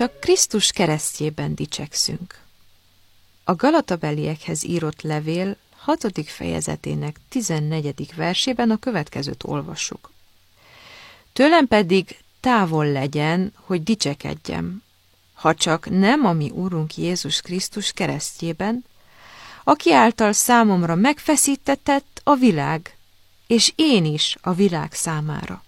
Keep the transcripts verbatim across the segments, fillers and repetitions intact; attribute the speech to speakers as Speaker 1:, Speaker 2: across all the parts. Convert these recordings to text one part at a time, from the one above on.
Speaker 1: csak Krisztus keresztjében dicsekszünk. A Galatabeliekhez írott levél hatodik fejezetének tizennegyedik versében a következőt olvassuk. Tőlem pedig távol legyen, hogy dicsekedjem, ha csak nem a mi Úrunk Jézus Krisztus keresztjében, aki által számomra megfeszítetett a világ, és én is a világ számára.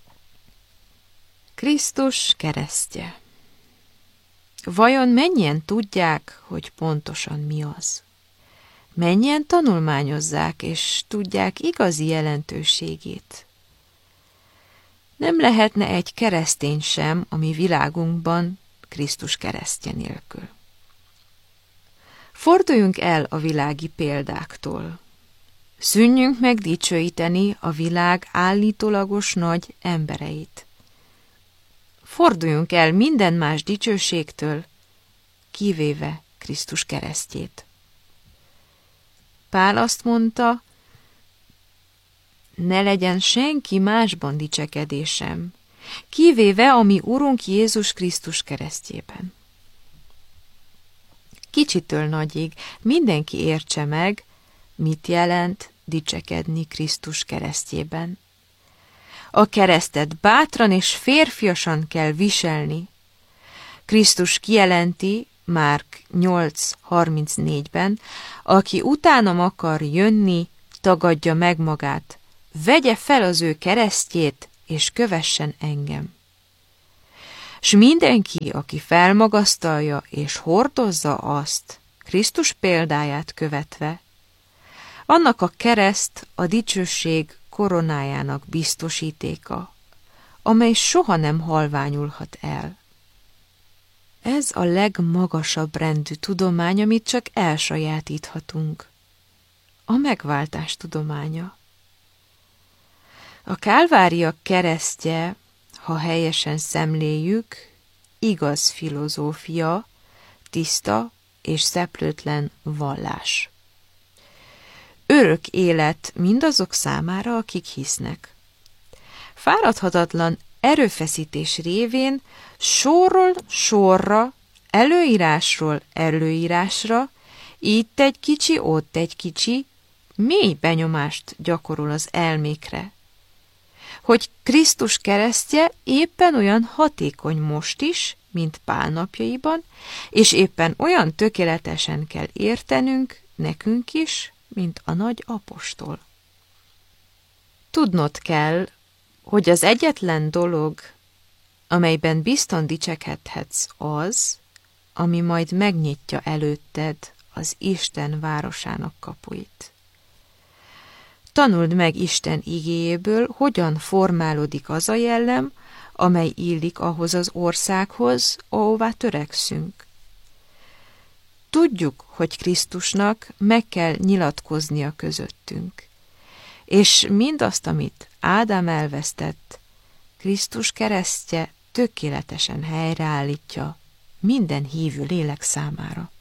Speaker 1: Krisztus keresztje. Vajon mennyien tudják, hogy pontosan mi az? Mennyien tanulmányozzák és tudják igazi jelentőségét? Nem lehetne egy keresztény sem a mi világunkban Krisztus keresztje nélkül. Forduljunk el a világi példáktól. Szűnjünk meg dicsőíteni a világ állítólagos nagy embereit. Forduljunk el minden más dicsőségtől, kivéve Krisztus keresztjét. Pál azt mondta, ne legyen senki másban dicsekedésem, kivéve a mi Urunk Jézus Krisztus keresztjében. Kicsitől nagyig mindenki értse meg, mit jelent dicsekedni Krisztus keresztjében. A keresztet bátran és férfiasan kell viselni. Krisztus kijelenti, Márk nyolc harmincnégyben, aki utánam akar jönni, tagadja meg magát, vegye fel az ő keresztjét, és kövessen engem. S mindenki, aki felmagasztalja és hordozza azt, Krisztus példáját követve, annak a kereszt a dicsőség koronájának biztosítéka, amely soha nem halványulhat el. Ez a legmagasabb rendű tudomány, amit csak elsajátíthatunk. A megváltás tudománya. A Kálvária keresztje, ha helyesen szemléljük, igaz filozófia, tiszta és szeplőtlen vallás. Örök élet mindazok számára, akik hisznek. Fáradhatatlan erőfeszítés révén sorról sorra, előírásról előírásra, itt egy kicsi, ott egy kicsi, mély benyomást gyakorol az elmékre, hogy Krisztus keresztje éppen olyan hatékony most is, mint Pál napjaiban, és éppen olyan tökéletesen kell értenünk nekünk is, mint a nagy apostol. Tudnod kell, hogy az egyetlen dolog, amelyben bizton dicsekedhetsz az, ami majd megnyitja előtted az Isten városának kapuit. Tanuld meg Isten igéjéből, hogyan formálódik az a jellem, amely illik ahhoz az országhoz, ahová törekszünk. Tudjuk, hogy Krisztusnak meg kell nyilatkoznia közöttünk, és mindazt, amit Ádám elvesztett, Krisztus keresztje tökéletesen helyreállítja minden hívő lélek számára.